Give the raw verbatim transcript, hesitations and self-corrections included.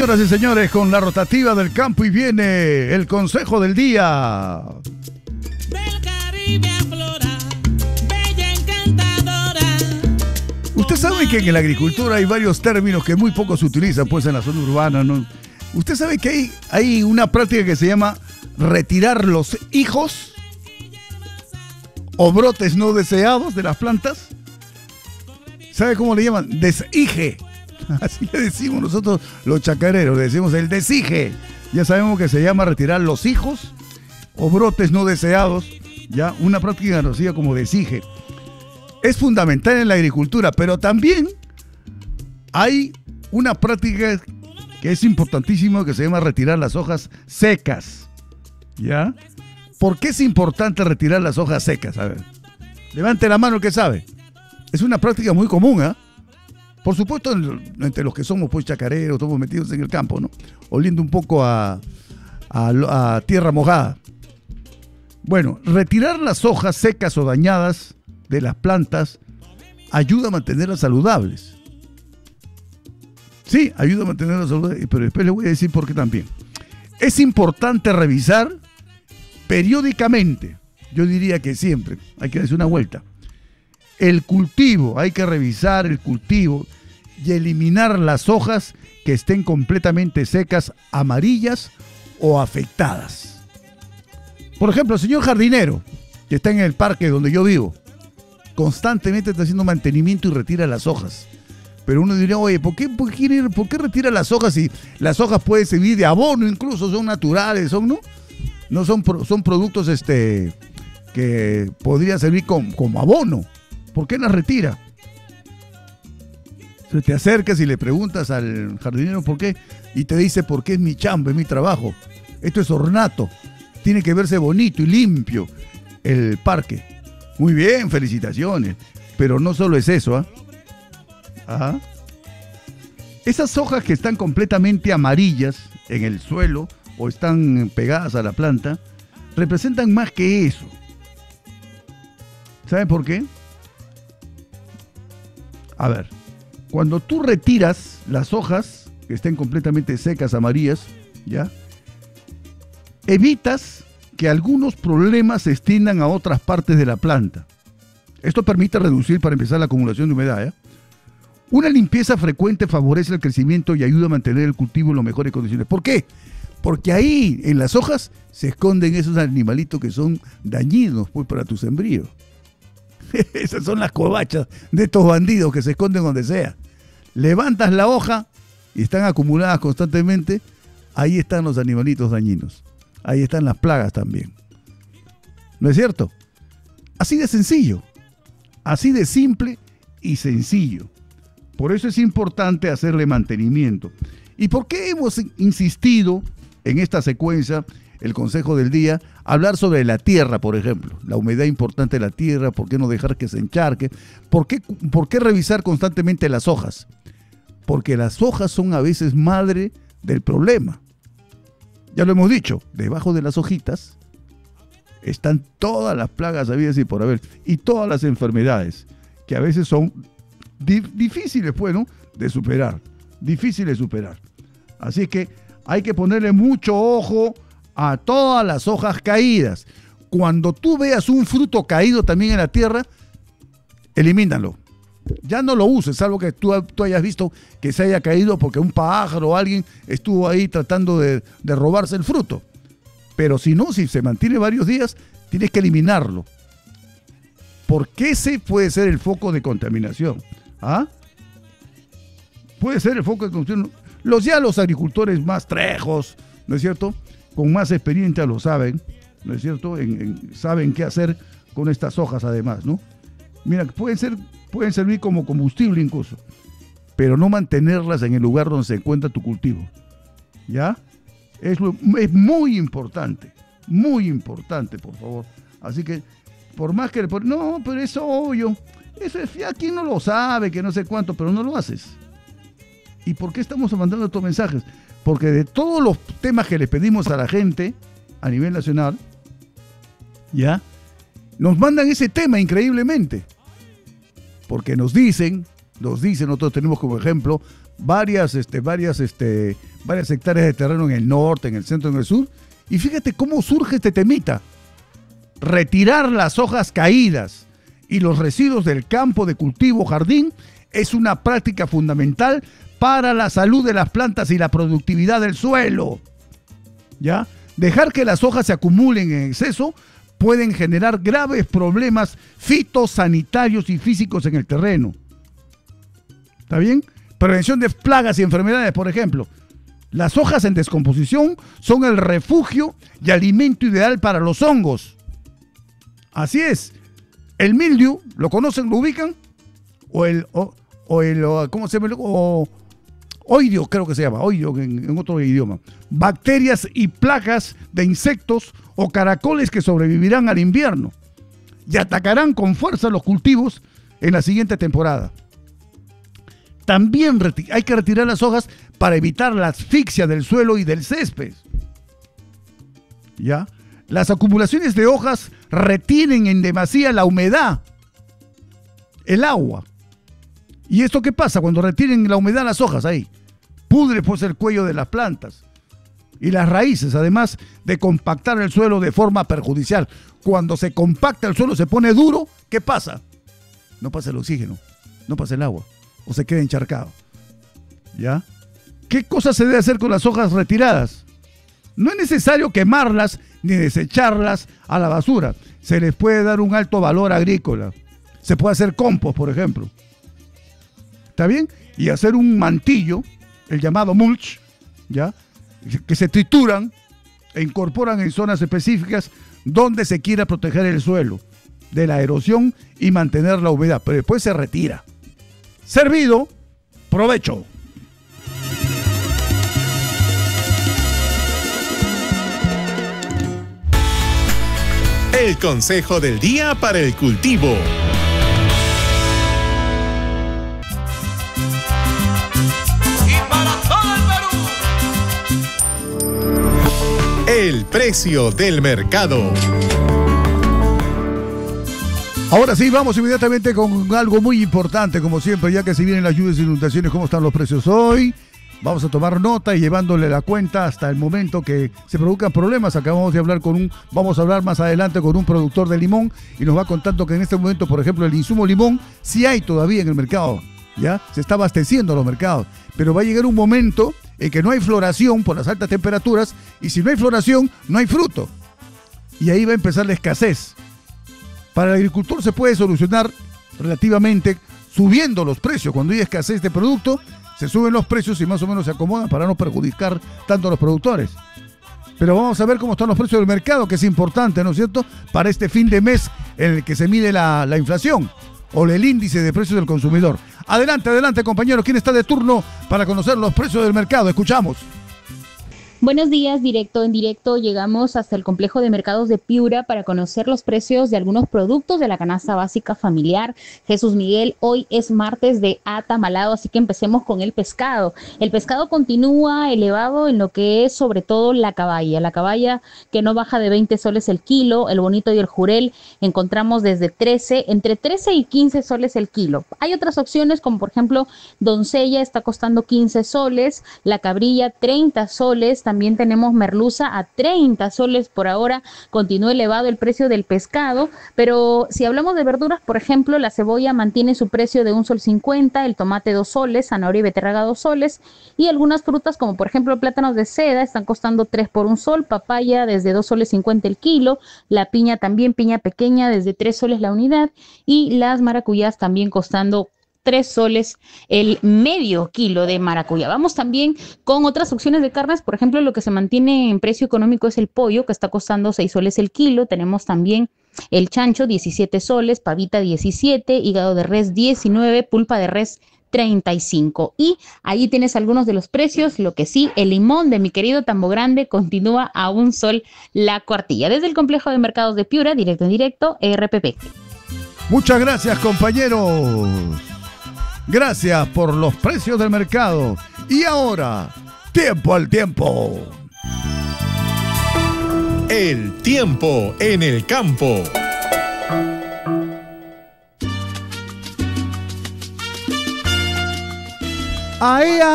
Señoras y señores, con la rotativa del campo y viene el consejo del día. Del Caribe aflora, bella encantadora. Usted sabe que en la agricultura hay varios términos que muy poco se utilizan pues en la zona urbana, ¿no? Usted sabe que hay, hay una práctica que se llama retirar los hijos o brotes no deseados de las plantas. ¿Sabe cómo le llaman? Desige. Así le decimos nosotros los chacareros, le decimos el desige. Ya sabemos que se llama retirar los hijos o brotes no deseados, ya una práctica conocida como desige. Es fundamental en la agricultura, pero también hay una práctica que es importantísima que se llama retirar las hojas secas, ¿ya? ¿Por qué es importante retirar las hojas secas? A ver, levante la mano el que sabe. Es una práctica muy común, ¿eh? Por supuesto, entre los que somos pues chacareros, estamos metidos en el campo, ¿no? Oliendo un poco a, a, a tierra mojada. Bueno, retirar las hojas secas o dañadas de las plantas ayuda a mantenerlas saludables. Sí, ayuda a mantenerlas saludables, pero después les voy a decir por qué también. Es importante revisar periódicamente, yo diría que siempre, hay que darse una vuelta. El cultivo, hay que revisar el cultivo y eliminar las hojas que estén completamente secas, amarillas o afectadas. Por ejemplo, el señor jardinero, que está en el parque donde yo vivo, constantemente está haciendo mantenimiento y retira las hojas. Pero uno diría, oye, ¿por qué, por qué, por qué retira las hojas si las hojas pueden servir de abono incluso, son naturales, son, ¿no? No son, son productos este, que podrían servir como, como abono. ¿Por qué las retira? Se te acercas y le preguntas al jardinero por qué y te dice porque es mi chamba, es mi trabajo. Esto es ornato. Tiene que verse bonito y limpio el parque. Muy bien, felicitaciones. Pero no solo es eso, ¿ah? ¿eh? ¿Ah? Esas hojas que están completamente amarillas en el suelo o están pegadas a la planta representan más que eso. ¿Saben por qué? A ver, cuando tú retiras las hojas que estén completamente secas, amarillas, ¿ya? Evitas que algunos problemas se extiendan a otras partes de la planta. Esto permite reducir, para empezar, la acumulación de humedad, ¿eh? Una limpieza frecuente favorece el crecimiento y ayuda a mantener el cultivo en las mejores condiciones. ¿Por qué? Porque ahí, en las hojas, se esconden esos animalitos que son dañinos pues, para tu sembrío. Esas son las covachas de estos bandidos que se esconden donde sea. Levantas la hoja y están acumuladas constantemente. Ahí están los animalitos dañinos. Ahí están las plagas también. ¿No es cierto? Así de sencillo. Así de simple y sencillo. Por eso es importante hacerle mantenimiento. ¿Y por qué hemos insistido en esta secuencia, el consejo del día, hablar sobre la tierra, por ejemplo, la humedad importante de la tierra, por qué no dejar que se encharque, por qué, por qué revisar constantemente las hojas? Porque las hojas son a veces madre del problema. Ya lo hemos dicho, debajo de las hojitas están todas las plagas habidas y por haber, y todas las enfermedades, que a veces son di- difíciles, pues, ¿no?, de superar, difíciles de superar. Así que hay que ponerle mucho ojo a todas las hojas caídas. Cuando tú veas un fruto caído también en la tierra, elimínalo. Ya no lo uses, salvo que tú, tú hayas visto que se haya caído porque un pájaro o alguien estuvo ahí tratando de, de robarse el fruto. Pero si no, si se mantiene varios días, tienes que eliminarlo. Porque ese puede ser el foco de contaminación. ¿Ah? Puede ser el foco de contaminación. Los, ya los agricultores más trejos, ¿no es cierto?, con más experiencia lo saben, ¿no es cierto? En, en, saben qué hacer con estas hojas además, ¿no? Mira, pueden ser, pueden servir como combustible incluso, pero no mantenerlas en el lugar donde se encuentra tu cultivo, ¿ya? Es, lo, es muy importante, muy importante, por favor. Así que, por más que... No, pero eso obvio, eso es, ya quien no lo sabe, que no sé cuánto, pero no lo haces. ¿Y por qué estamos mandando estos mensajes? Porque de todos los temas que les pedimos a la gente a nivel nacional, ¿ya?, nos mandan ese tema increíblemente. Porque nos dicen, nos dicen, nosotros tenemos como ejemplo varias, este, varias, este, varias hectáreas de terreno en el norte, en el centro, en el sur. Y fíjate cómo surge este temita. Retirar las hojas caídas y los residuos del campo de cultivo jardín es una práctica fundamental para la salud de las plantas y la productividad del suelo. ¿Ya? Dejar que las hojas se acumulen en exceso pueden generar graves problemas fitosanitarios y físicos en el terreno. ¿Está bien? Prevención de plagas y enfermedades, por ejemplo. Las hojas en descomposición son el refugio y alimento ideal para los hongos. Así es. El mildiu, ¿lo conocen? ¿Lo ubican? O el, o, o el o, ¿cómo se llama? O, oidio, creo que se llama, oidio en, en otro idioma. Bacterias y plagas de insectos o caracoles que sobrevivirán al invierno y atacarán con fuerza los cultivos en la siguiente temporada. También hay que retirar las hojas para evitar la asfixia del suelo y del césped. ¿Ya? Las acumulaciones de hojas retienen en demasía la humedad, el agua. ¿Y esto qué pasa cuando retienen la humedad las hojas ahí? Pudre pues el cuello de las plantas y las raíces, además de compactar el suelo de forma perjudicial. Cuando se compacta el suelo, se pone duro, ¿qué pasa? No pasa el oxígeno, no pasa el agua, o se queda encharcado. ¿Ya? ¿Qué cosa se debe hacer con las hojas retiradas? No es necesario quemarlas ni desecharlas a la basura. Se les puede dar un alto valor agrícola. Se puede hacer compost, por ejemplo. ¿Está bien? Y hacer un mantillo, el llamado mulch, ¿ya? Que se trituran e incorporan en zonas específicas donde se quiera proteger el suelo de la erosión y mantener la humedad. Pero después se retira. Servido, provecho. El consejo del día para el cultivo. Y para todo el Perú. El precio del mercado. Ahora sí, vamos inmediatamente con algo muy importante, como siempre, ya que si vienen las lluvias e inundaciones, ¿cómo están los precios hoy? Vamos a tomar nota y llevándole la cuenta hasta el momento que se produzcan problemas. Acabamos de hablar con un, vamos a hablar más adelante con un productor de limón y nos va contando que en este momento, por ejemplo, el insumo limón sí hay todavía en el mercado, ¿ya? Se está abasteciendo los mercados, pero va a llegar un momento en que no hay floración por las altas temperaturas y si no hay floración, no hay fruto. Y ahí va a empezar la escasez. Para el agricultor se puede solucionar relativamente subiendo los precios. Cuando hay escasez de producto, se suben los precios y más o menos se acomodan para no perjudicar tanto a los productores. Pero vamos a ver cómo están los precios del mercado, que es importante, ¿no es cierto?, para este fin de mes en el que se mide la, la inflación o el índice de precios del consumidor. Adelante, adelante, compañeros. ¿Quién está de turno para conocer los precios del mercado? Escuchamos. Buenos días, directo en directo. Llegamos hasta el complejo de mercados de Piura para conocer los precios de algunos productos de la canasta básica familiar. Jesús Miguel, hoy es martes de atamalado, así que empecemos con el pescado. El pescado continúa elevado en lo que es sobre todo la caballa. La caballa que no baja de veinte soles el kilo, el bonito y el jurel encontramos desde trece, entre trece y quince soles el kilo. Hay otras opciones como por ejemplo doncella está costando quince soles, la cabrilla treinta soles, también tenemos merluza a treinta soles por ahora. Continúa elevado el precio del pescado, pero si hablamos de verduras, por ejemplo, la cebolla mantiene su precio de un sol cincuenta, el tomate dos soles, zanahoria y beterraga dos soles, y algunas frutas como por ejemplo plátanos de seda están costando tres por un sol, papaya desde dos soles cincuenta el kilo, la piña también, piña pequeña desde tres soles la unidad, y las maracuyás también costando tres soles el medio kilo de maracuyá. Vamos también con otras opciones de carnes, por ejemplo, lo que se mantiene en precio económico es el pollo, que está costando seis soles el kilo. Tenemos también el chancho, diecisiete soles, pavita diecisiete, hígado de res diecinueve, pulpa de res treinta y cinco. Y ahí tienes algunos de los precios. Lo que sí, el limón de mi querido Tambo Grande continúa a un sol la cuartilla. Desde el complejo de mercados de Piura, directo en directo, R P P. Muchas gracias, compañeros. Gracias por los precios del mercado. Y ahora, tiempo al tiempo. El tiempo en el campo. Ahí